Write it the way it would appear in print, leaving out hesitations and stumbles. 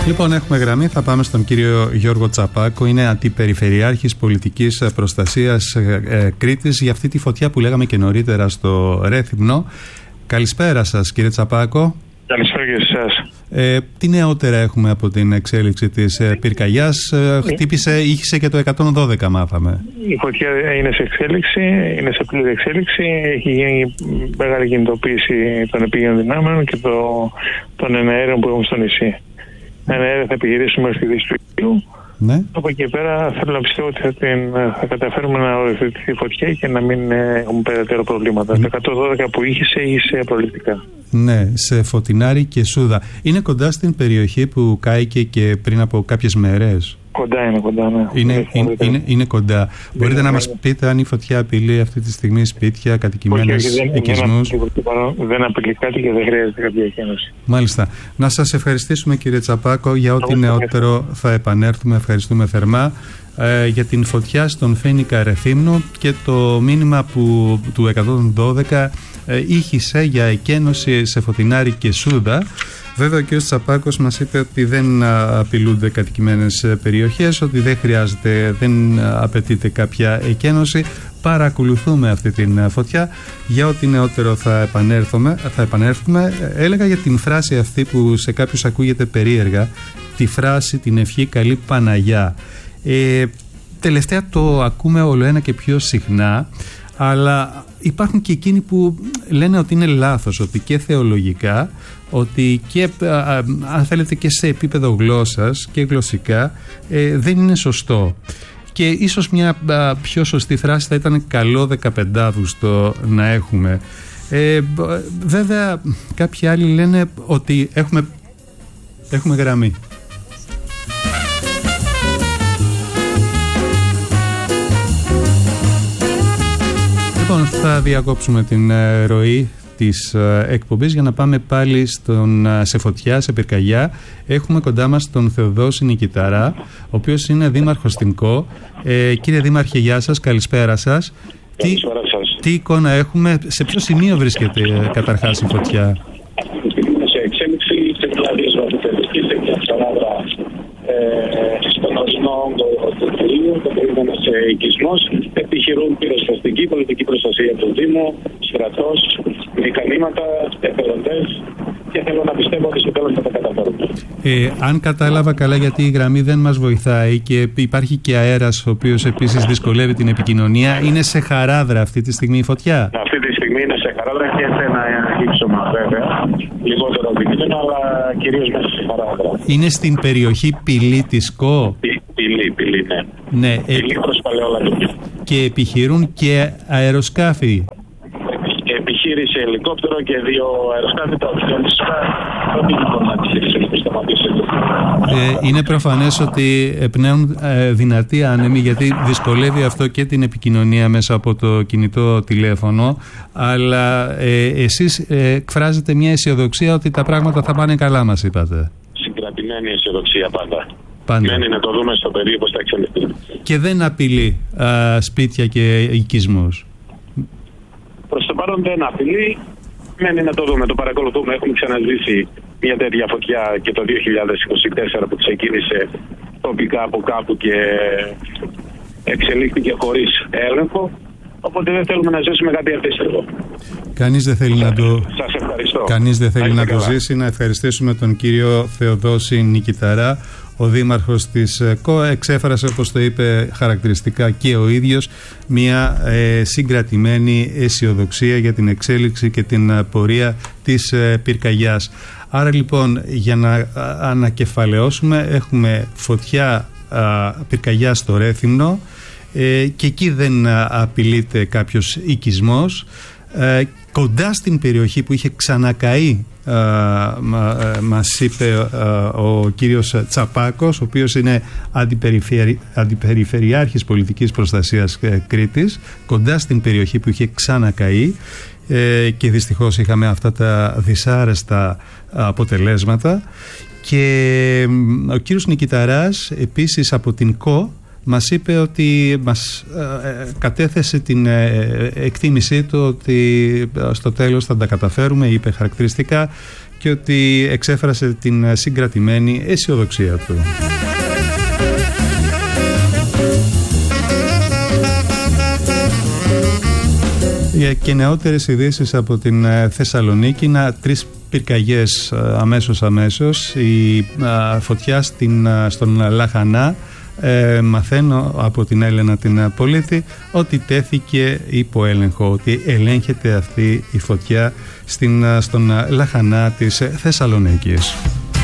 Λοιπόν, έχουμε γραμμή. Θα πάμε στον κύριο Γιώργο Τσαπάκο. Είναι αντιπεριφερειάρχης πολιτικής προστασίας Κρήτης, για αυτή τη φωτιά που λέγαμε και νωρίτερα στο Ρέθυμνο. Καλησπέρα σας, κύριε Τσαπάκο. Καλησπέρα και σε εσάς. Τι νεότερα έχουμε από την εξέλιξη της πυρκαγιάς? Ήχησε και το 112, μάθαμε. Η φωτιά είναι σε εξέλιξη, είναι σε πλήρη εξέλιξη. Έχει γίνει μεγάλη κινητοποίηση των επίγειων δυνάμεων και των εναέριων που έχουμε στο νησί. Εναέρια θα επιχειρήσουμε στη δύση του Ιουλίου. Ναι. Από εκεί πέρα θέλω να πιστεύω ότι θα καταφέρουμε να οριοθετηθεί τη φωτιά και να μην έχουμε περαιτέρω προβλήματα. Το 112 που είχε προληπτικά. Ναι, σε Φωτεινάρη και Σούδα. Είναι κοντά στην περιοχή που κάηκε και πριν από κάποιες μέρες. Είναι κοντά, ναι. Είναι κοντά. Μπορείτε να μας πείτε αν η φωτιά απειλεί αυτή τη στιγμή σπίτια, κατοικημένες, οικισμούς? Δεν απειλεί κάτι και δεν χρειάζεται κάποια εκένωση. Μάλιστα. Να σας ευχαριστήσουμε, κύριε Τσαπάκο, για ό,τι νεότερο θα επανέλθουμε. Ευχαριστούμε θερμά για την φωτιά στον Φοίνικα Ρεθύμνο και το μήνυμα του 112 ήχησε για εκένωση σε Φωτεινάρη και Σούδα. Βέβαια, ο κ. Τσαπάκος μας είπε ότι δεν απειλούνται κατοικημένες περιοχές, ότι δεν χρειάζεται, δεν απαιτείται κάποια εκένωση. Παρακολουθούμε αυτή την φωτιά. Για ό,τι νεότερο θα επανέλθουμε. Έλεγα για την φράση αυτή που σε κάποιους ακούγεται περίεργα, τη φράση, την ευχή «Καλή Παναγιά». Τελευταία το ακούμε όλο ένα και πιο συχνά, αλλά υπάρχουν και εκείνοι που λένε ότι είναι λάθος, ότι και θεολογικά, ότι και αν θέλετε και σε επίπεδο γλώσσας και γλωσσικά δεν είναι σωστό. Και ίσως μια πιο σωστή φράση θα ήταν «καλό 15 Αύγουστο» να έχουμε. Βέβαια κάποιοι άλλοι λένε ότι έχουμε γραμμή. Λοιπόν, θα διακόψουμε την ροή της εκπομπής για να πάμε πάλι σε φωτιά, σε πυρκαγιά. Έχουμε κοντά μας τον Θεοδόση Νικηταρά, ο οποίος είναι δήμαρχος στην ΚΟ. Κύριε Δήμαρχε, γεια σας, καλησπέρα σας. Τι εικόνα έχουμε, σε ποιο σημείο βρίσκεται καταρχάς η φωτιά? Σε εξέλιξη, σε κλαδίσμα του τελική, σε μια σαράδα στον ορισμό του κτηρίου, το περίμενο σε οικισμός. Επιχειρούν πυροσβεστική, πολιτική προστασία του Δήμου, στρατός, μηχανήματα, εθελοντές, και θέλω να πιστεύω ότι στο τέλος θα τα καταφέρουμε. Αν κατάλαβα καλά, γιατί η γραμμή δεν μας βοηθάει και υπάρχει και αέρας ο οποίος επίσης δυσκολεύει την επικοινωνία, είναι σε χαράδρα αυτή τη στιγμή η φωτιά? Αυτή τη στιγμή είναι σε χαράδρα και σε ένα ύψωμα, βέβαια. Λιγότερο επικίνδυνο, αλλά κυρίως μέσα σε χαράδρα. Είναι στην περιοχή Πυλή της ΚΟ? Πυλή, ναι. Πυλή προς Παλαιόλαδο. Και επιχειρούν και αεροσκάφη? Επιχείρηση ελικόπτερο και 2 αεροσκάφη, τα οποία δεν μπορούν να επιχειρήσουν σταματήσουν. Είναι προφανές ότι εμπνέουν δυνατή άνεμη, γιατί δυσκολεύει αυτό και την επικοινωνία μέσα από το κινητό τηλέφωνο, αλλά εσείς εκφράζετε μια αισιοδοξία ότι τα πράγματα θα πάνε καλά, μας είπατε. Συγκρατημένη αισιοδοξία πάντα. Μένει να το δούμε στο πεδίο πώς θα εξελιχθεί. Και δεν απειλεί σπίτια και οικισμούς? Προς το παρόν δεν απειλεί. Μένει να το δούμε, το παρακολουθούμε. Έχουμε ξαναζήσει μια τέτοια φωτιά και το 2024 που ξεκίνησε τοπικά από κάπου και εξελίχθηκε χωρίς έλεγχο. Οπότε δεν θέλουμε να ζήσουμε κάτι αντίστοιχο. Κανείς δεν θέλει Σας ευχαριστώ. Κανείς δεν θέλει να το ζήσει. Να ευχαριστήσουμε τον κύριο Θεοδόση Νικηταρά, ο δήμαρχος της ΚΟ. Εξέφρασε, όπως το είπε χαρακτηριστικά και ο ίδιος, μια συγκρατημένη αισιοδοξία για την εξέλιξη και την πορεία της πυρκαγιάς. Άρα λοιπόν, για να ανακεφαλαιώσουμε, έχουμε φωτιά πυρκαγιά στο Ρέθυμνο, και εκεί δεν απειλείται κάποιος οικισμός. Κοντά στην περιοχή που είχε ξανακαεί, μας είπε ο κύριος Τσαπάκος, ο οποίος είναι αντιπεριφερειάρχης πολιτικής προστασίας Κρήτης, κοντά στην περιοχή που είχε ξανακαεί, και δυστυχώς είχαμε αυτά τα δυσάρεστα αποτελέσματα. Και ο κύριος Νικηταράς επίσης από την ΚΟ μας είπε ότι μας κατέθεσε την εκτίμησή του ότι στο τέλος θα τα καταφέρουμε, είπε χαρακτηριστικά, και ότι εξέφρασε την συγκρατημένη αισιοδοξία του. Και νεότερες ειδήσεις από την Θεσσαλονίκη, 3 πυρκαγιές αμέσως. Η φωτιά στον Λαχανά, μαθαίνω από την Έλενα την Πολίτη ότι τέθηκε υπό έλεγχο, ότι ελέγχεται αυτή η φωτιά στον Λαχανά της Θεσσαλονίκης.